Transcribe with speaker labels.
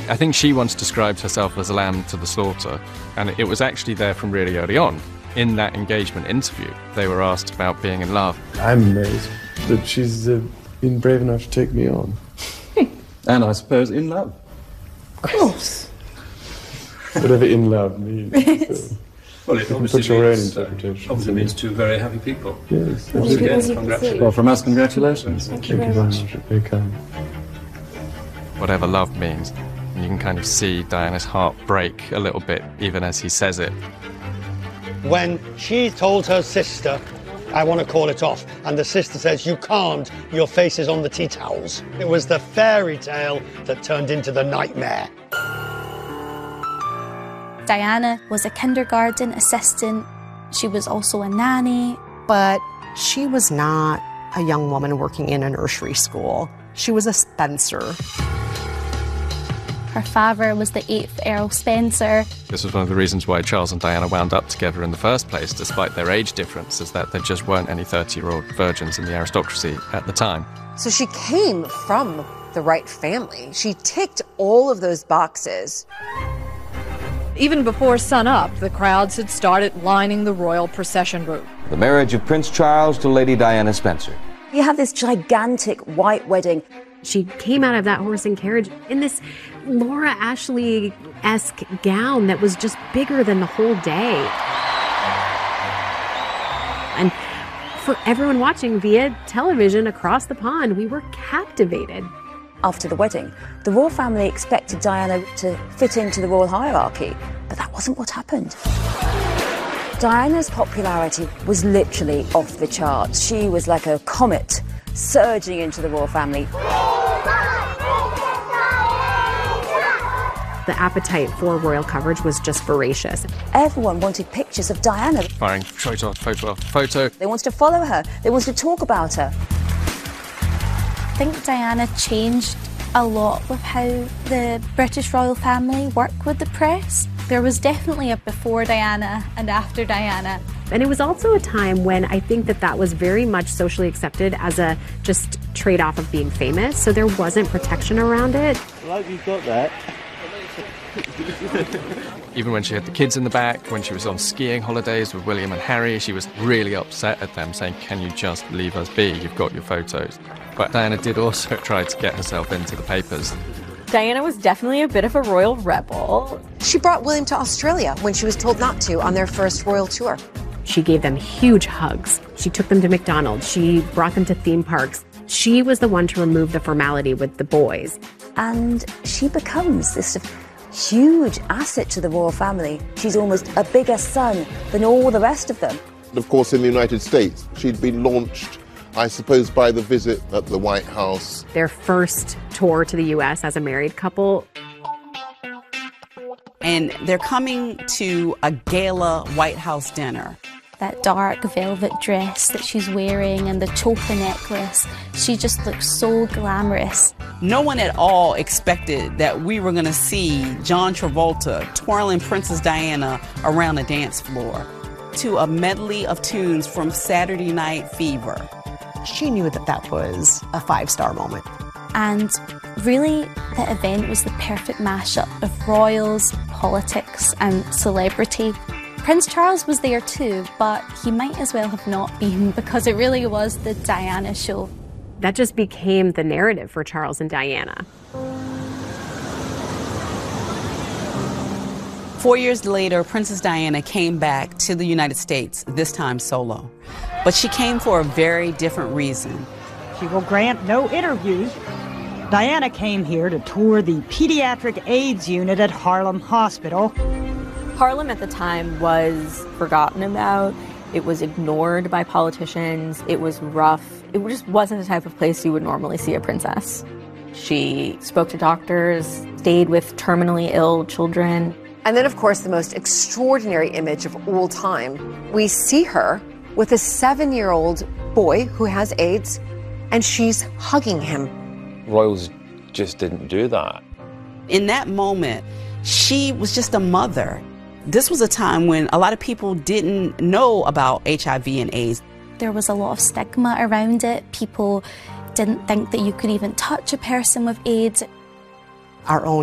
Speaker 1: I think she once described herself as a lamb to the slaughter, and it was actually there from really early on. In that engagement interview, they were asked about being in love.
Speaker 2: I'm amazed that she's been brave enough to take me on.
Speaker 3: And I suppose in love.
Speaker 4: Of course.
Speaker 2: Whatever in love means. So.
Speaker 3: Well, it
Speaker 2: obviously put your own interpretation.
Speaker 3: Obviously means two very happy people.
Speaker 2: Yes.
Speaker 3: Once again, congratulations. Well, from us, congratulations.
Speaker 2: Thank you very much. Very kind.
Speaker 1: Whatever love means. And you can kind of see Diana's heart break a little bit, even as he says it.
Speaker 5: When she told her sister, I want to call it off, and the sister says, you can't, your face is on the tea towels. It was the fairy tale that turned into the nightmare.
Speaker 6: Diana was a kindergarten assistant. She was also a nanny.
Speaker 4: But she was not a young woman working in a nursery school. She was a Spencer.
Speaker 6: Her father was the 8th Earl Spencer.
Speaker 1: This was one of the reasons why Charles and Diana wound up together in the first place, despite their age difference, is that there just weren't any 30-year-old virgins in the aristocracy at the time.
Speaker 7: So she came from the right family. She ticked all of those boxes.
Speaker 8: Even before sunup, the crowds had started lining the royal procession route.
Speaker 9: The marriage of Prince Charles to Lady Diana Spencer.
Speaker 10: You have this gigantic white wedding.
Speaker 11: She came out of that horse and carriage in this Laura Ashley-esque gown that was just bigger than the whole day. And for everyone watching via television across the pond, we were captivated.
Speaker 10: After the wedding, the royal family expected Diana to fit into the royal hierarchy, but that wasn't what happened. Diana's popularity was literally off the charts. She was like a comet surging into the royal family.
Speaker 11: The appetite for royal coverage was just voracious.
Speaker 10: Everyone wanted pictures of Diana.
Speaker 1: Firing photo after photo after photo.
Speaker 10: They wanted to follow her. They wanted to talk about her.
Speaker 6: I think Diana changed a lot with how the British royal family work with the press. There was definitely a before Diana and after Diana.
Speaker 11: And it was also a time when I think that was very much socially accepted as a just trade-off of being famous, so there wasn't protection around it.
Speaker 12: I hope you've got that.
Speaker 1: Even when she had the kids in the back, when she was on skiing holidays with William and Harry, she was really upset at them, saying, can you just leave us be? You've got your photos. But Diana did also try to get herself into the papers.
Speaker 13: Diana was definitely a bit of a royal rebel.
Speaker 7: She brought William to Australia when she was told not to on their first royal tour.
Speaker 11: She gave them huge hugs. She took them to McDonald's. She brought them to theme parks. She was the one to remove the formality with the boys.
Speaker 10: And she becomes this huge asset to the royal family. She's almost a bigger son than all the rest of them.
Speaker 14: Of course, in the United States, she'd been launched, I suppose, by the visit at the White House.
Speaker 11: Their first tour to the U.S. as a married couple.
Speaker 15: And they're coming to a gala White House dinner.
Speaker 6: That dark velvet dress that she's wearing and the choker necklace, she just looks so glamorous.
Speaker 15: No one at all expected that we were going to see John Travolta twirling Princess Diana around the dance floor to a medley of tunes from Saturday Night Fever.
Speaker 4: She knew that was a 5-star moment.
Speaker 6: And really, the event was the perfect mashup of royals, politics, and celebrity. Prince Charles was there too, but he might as well have not been because it really was the Diana show.
Speaker 11: That just became the narrative for Charles and Diana.
Speaker 15: 4 years later, Princess Diana came back to the United States, this time solo. But she came for a very different reason.
Speaker 16: She will grant no interviews. Diana came here to tour the pediatric AIDS unit at Harlem Hospital.
Speaker 13: Harlem at the time was forgotten about. It was ignored by politicians. It was rough. It just wasn't the type of place you would normally see a princess. She spoke to doctors, stayed with terminally ill children.
Speaker 7: And then, of course, the most extraordinary image of all time. We see her with a 7-year-old boy who has AIDS, and she's hugging him.
Speaker 9: Royals just didn't do that.
Speaker 15: In that moment, she was just a mother. This was a time when a lot of people didn't know about HIV and AIDS.
Speaker 6: There was a lot of stigma around it. People didn't think that you could even touch a person with AIDS.
Speaker 4: Our own